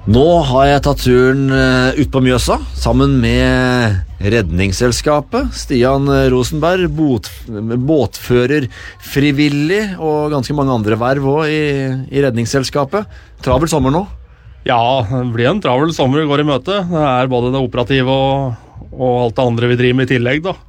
Nå har jeg tatt turen ut på Mjøsa, sammen med Redningsselskapet. Stian Rosenberg, båtfører frivillig, og ganske mange andre verv også i Redningsselskapet. Travel sommer nå? Ja, det blir en travel sommer vi går i møte. Det både det operative og alt det andre vi driver med i tillegg da.